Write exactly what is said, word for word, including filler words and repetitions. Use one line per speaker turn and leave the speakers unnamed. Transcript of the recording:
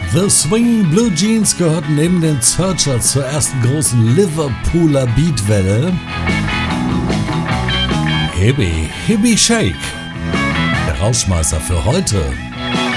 The Swinging Blue Jeans gehörten neben den Searchers zur ersten großen Liverpooler Beatwelle. Hibby, Hibby Shake. Der Rausschmeißer für heute.